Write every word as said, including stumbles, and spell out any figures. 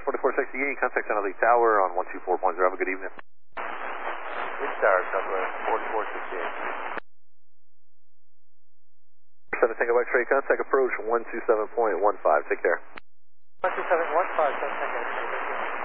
forty-four sixty-eight, contact San Jose Tower on one two four point zero. Have a good evening. Which tower, Southwest forty-four sixty-eight? seven Tango X-ray, contact approach one two seven point one five. Take care. one two seven point one five, seven Tango X-ray.